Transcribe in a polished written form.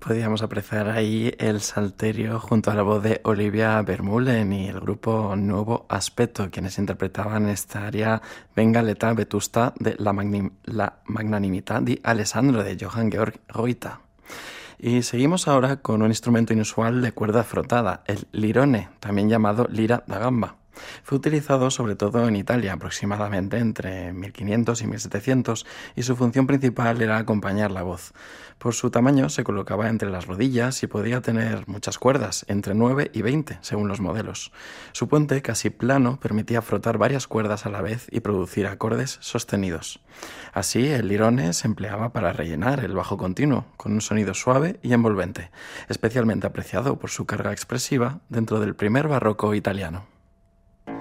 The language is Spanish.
Podíamos apreciar ahí el Salterio junto a la voz de Olivia Vermeulen y el grupo Nuevo Aspetto, quienes interpretaban esta aria Venga l'età vetusta de la magnanimità di Alessandro de Johann Georg Reuter. Y seguimos ahora con un instrumento inusual de cuerda frotada, el lirone, también llamado lira da gamba. Fue utilizado sobre todo en Italia, aproximadamente entre 1500 y 1700, y su función principal era acompañar la voz. Por su tamaño se colocaba entre las rodillas y podía tener muchas cuerdas, entre 9 y 20, según los modelos. Su puente, casi plano, permitía frotar varias cuerdas a la vez y producir acordes sostenidos. Así, el lirone se empleaba para rellenar el bajo continuo, con un sonido suave y envolvente, especialmente apreciado por su carga expresiva dentro del primer barroco italiano.